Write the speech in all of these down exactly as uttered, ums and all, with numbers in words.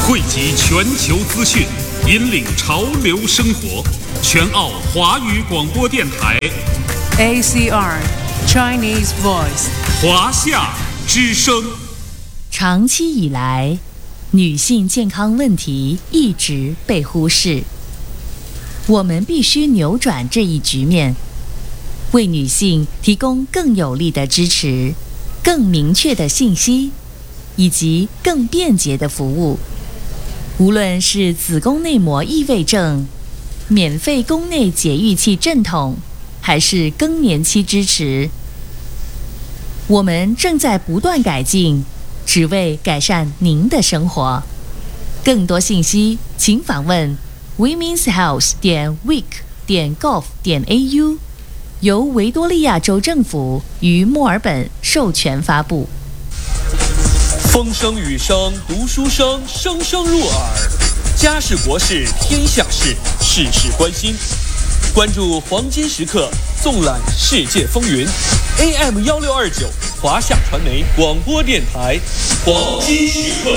汇集全球资讯，引领潮流生活。全澳华语广播电台 A C R Chinese Voice 华夏之声。 长期以来，女性健康问题一直被忽视。我们必须扭转这一局面，为女性提供更有力的支持、更明确的信息，以及更便捷的服务。无论是子宫内膜异位症、免费宫内节育器正统，还是更年期支持，我们正在不断改进，只为改善您的生活。更多信息，请访问 women's health 点 week 点 gov 点 a u， 由维多利亚州政府于墨尔本授权发布。 风声雨声读书声，声声入耳。家事国事天下事，事事关心。关注黄金时刻，纵览世界风云。A M 幺六二九华夏传媒广播电台，黄金时刻。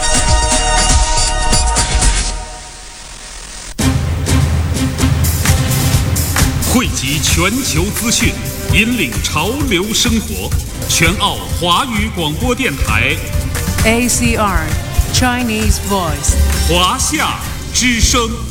汇集全球资讯，引领潮流生活。全澳华语广播电台 A C R Chinese Voice 华夏之声。